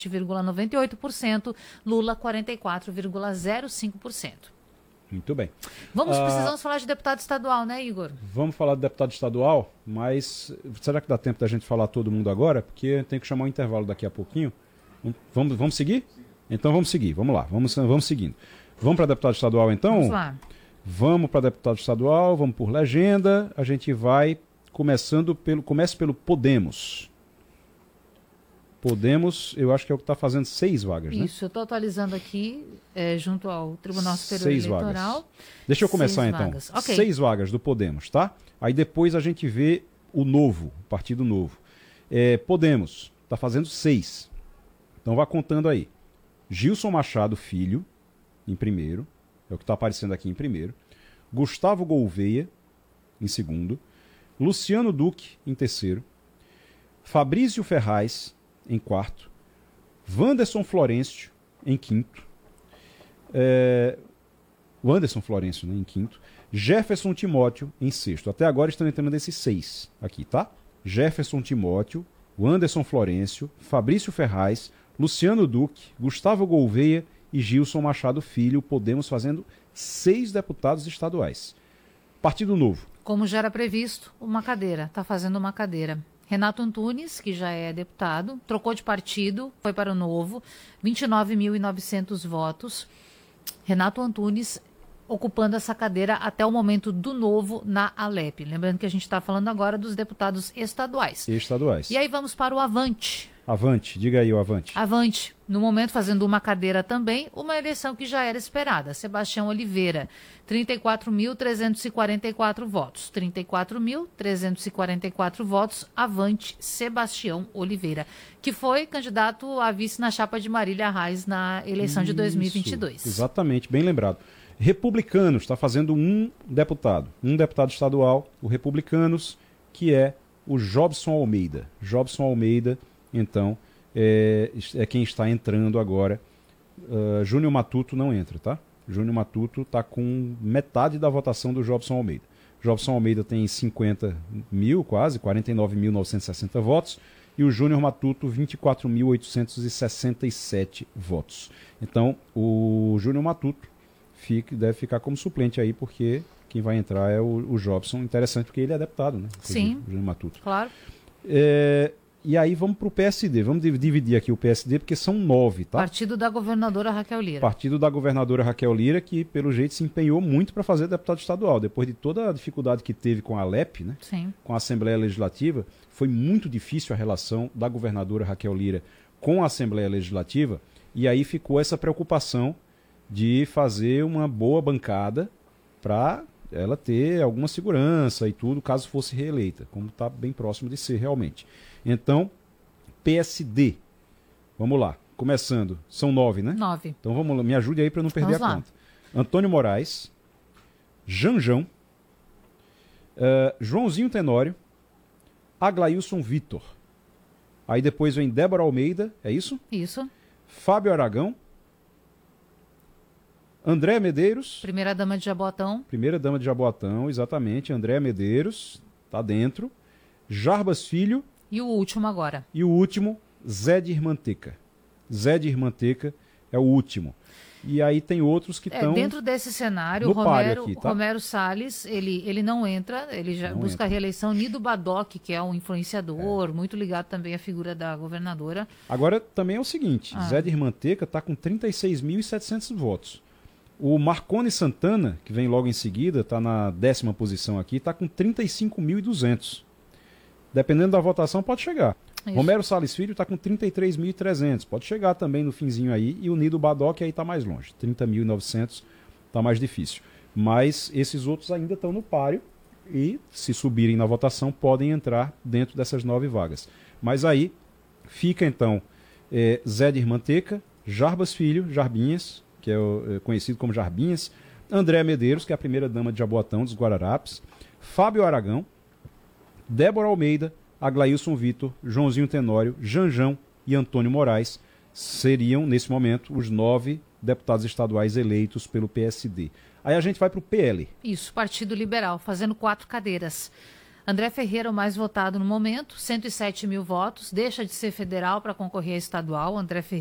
47,98%, Lula 44,05%. Muito bem. Precisamos falar de deputado estadual, né, Igor? Vamos falar de deputado estadual, mas será que dá tempo da gente falar todo mundo agora? Porque tem que chamar um intervalo daqui a pouquinho. Vamos seguir? Então vamos seguir, vamos lá, vamos seguindo. Vamos para deputado estadual então? Vamos lá. Vamos para deputado estadual, vamos por legenda, a gente vai comece pelo Podemos. Podemos, eu acho que é o que está fazendo 6 vagas, né? Isso, eu estou atualizando aqui, junto ao Tribunal Superior 6 Eleitoral. Vagas. Deixa eu começar então. Okay. 6 vagas do Podemos, tá? Aí depois a gente vê o novo, o Partido Novo. Podemos, está fazendo 6. Então vá contando aí. Gilson Machado Filho, em primeiro, é o que está aparecendo aqui em primeiro. Gustavo Gouveia, em segundo. Luciano Duque, em terceiro. Fabrício Ferraz, em quarto. Wanderson Florencio, em quinto. O Anderson Florencio, né, em quinto. Jefferson Timóteo, em sexto. Até agora estão entrando esses 6 aqui, tá? Jefferson Timóteo, Wanderson Florencio, Fabrício Ferraz, Luciano Duque, Gustavo Gouveia e Gilson Machado Filho. Podemos fazendo 6 deputados estaduais. Partido Novo. Como já era previsto, uma cadeira. Está fazendo uma cadeira. Renato Antunes, que já é deputado, trocou de partido, foi para o Novo, 29.900 votos. Renato Antunes ocupando essa cadeira até o momento do Novo na Alep. Lembrando que a gente está falando agora dos deputados estaduais. Estaduais. E aí vamos para o Avante. Avante, diga aí o Avante. Avante, no momento fazendo uma cadeira também, uma eleição que já era esperada. Sebastião Oliveira, 34.344 votos. 34.344 votos, Avante, Sebastião Oliveira, que foi candidato a vice na chapa de Marília Reis na eleição de 2022. Exatamente, bem lembrado. Republicanos está fazendo um deputado estadual, o Republicanos, que é o Jobson Almeida. Jobson Almeida, então, é quem está entrando agora. Júnior Matuto não entra, tá? Júnior Matuto está com metade da votação do Jobson Almeida. Jobson Almeida tem 50 mil, quase, 49.960 votos, e o Júnior Matuto, 24.867 votos. Então, o Júnior Matuto deve ficar como suplente aí, porque quem vai entrar é o Jobson. Interessante, porque ele é deputado, né? Sim, o Júnior Matuto. Claro. E aí vamos para o PSD. Vamos dividir aqui o PSD, porque são 9, tá? Partido da governadora Raquel Lira. Partido da governadora Raquel Lira, que pelo jeito se empenhou muito para fazer deputado estadual. Depois de toda a dificuldade que teve com a Alep, né? Sim. Com a Assembleia Legislativa, foi muito difícil a relação da governadora Raquel Lira com a Assembleia Legislativa, e aí ficou essa preocupação de fazer uma boa bancada para ela ter alguma segurança e tudo, caso fosse reeleita, como está bem próximo de ser realmente. Então, PSD, vamos lá, começando, são 9, né? 9. Então vamos lá, me ajude aí para não perder a conta. Antônio Moraes, Janjão, Joãozinho Tenório, Aglailson Vitor. Aí depois vem Débora Almeida, é isso? Isso. Fábio Aragão, André Medeiros. Primeira-dama de Jaboatão. Primeira-dama de Jaboatão, exatamente. André Medeiros, tá dentro. Jarbas Filho. E o último agora. E o último, Zé de Irmanteca. Zé de Irmanteca é o último. E aí tem outros que estão dentro desse cenário, o Romero Salles, ele não entra, ele já busca a reeleição. Nido Badoc, que é um influenciador, muito ligado também à figura da governadora. Agora também é o seguinte, Zé de Irmanteca está com 36.700 votos. O Marcone Santana, que vem logo em seguida, está na 10ª posição aqui, está com 35.200. Dependendo da votação, pode chegar. Isso. Romero Salles Filho está com 33.300. Pode chegar também no finzinho aí. E o Nido Badoc aí está mais longe. 30.900 está mais difícil. Mas esses outros ainda estão no páreo. E se subirem na votação, podem entrar dentro dessas 9 vagas. Mas aí fica então Zé de Irmanteca, Jarbas Filho, Jarbinhas, que é conhecido como Jarbinhas, André Medeiros, que é a primeira-dama de Jaboatão, dos Guararapes, Fábio Aragão, Débora Almeida, Aglailson Vitor, Joãozinho Tenório, Janjão e Antônio Moraes seriam, nesse momento, os 9 deputados estaduais eleitos pelo PSD. Aí a gente vai para o PL. Isso, Partido Liberal, fazendo 4 cadeiras. André Ferreira, o mais votado no momento, 107 mil votos, deixa de ser federal para concorrer a estadual. André Ferreira